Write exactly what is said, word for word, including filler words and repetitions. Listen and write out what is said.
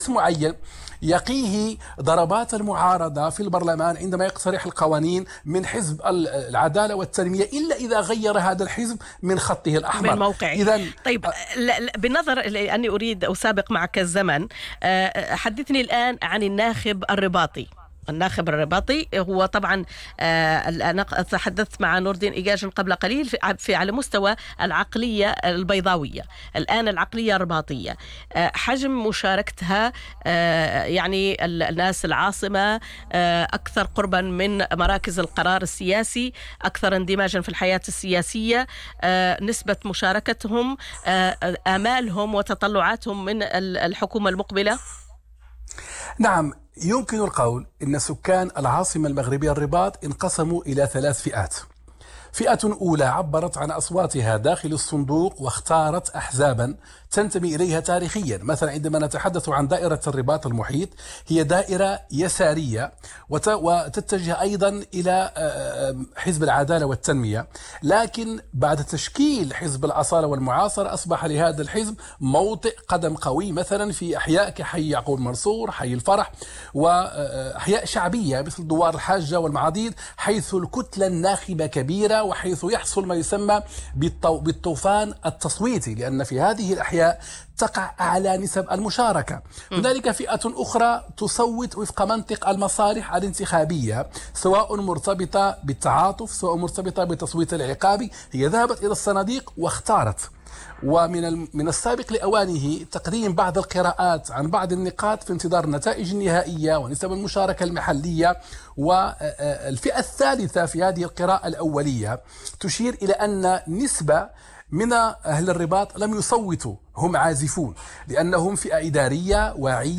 معين يقيه ضربات المعارضة في البرلمان عندما يقترح القوانين من حزب العدالة والتنمية، إلا إذا غير هذا الحزب من خطه الأحمر. من موقعه. إذن طيب، بالنظر لأني أريد أسابق معك الزمن، حدثني الآن عن الناخب الرباطي. الناخب الرباطي هو طبعا أنا تحدثت مع نور الدين إيجاج قبل قليل في على مستوى العقلية البيضاوية، الآن العقلية الرباطية حجم مشاركتها، يعني الناس العاصمة أكثر قربا من مراكز القرار السياسي، أكثر اندماجا في الحياة السياسية، نسبة مشاركتهم، آمالهم وتطلعاتهم من الحكومة المقبلة. نعم، يمكن القول إن سكان العاصمة المغربية الرباط انقسموا إلى ثلاث فئات. فئة أولى عبرت عن أصواتها داخل الصندوق واختارت أحزابا تنتمي إليها تاريخيا. مثلا عندما نتحدث عن دائرة الرباط المحيط، هي دائرة يسارية وتتجه أيضا إلى حزب العدالة والتنمية، لكن بعد تشكيل حزب الأصالة والمعاصرة أصبح لهذا الحزب موطئ قدم قوي مثلا في أحياء كحي يعقوب منصور، حي الفرح، وأحياء شعبية مثل دوار الحاجة والمعاضيد، حيث الكتلة الناخبة كبيرة وحيث يحصل ما يسمى بالطوفان التصويتي، لأن في هذه الأحياء تقع أعلى نسب المشاركة. هنالك فئة أخرى تصوت وفق منطق المصالح الانتخابية، سواء مرتبطة بالتعاطف سواء مرتبطة بالتصويت العقابي، هي ذهبت إلى الصناديق واختارت. ومن من السابق لأوانه تقديم بعض القراءات عن بعض النقاط في انتظار النتائج النهائية ونسب المشاركة المحلية. والفئة الثالثة في هذه القراءة الأولية تشير إلى أن نسبة من أهل الرباط لم يصوتوا، هم عازفون، لأنهم فئة إدارية واعية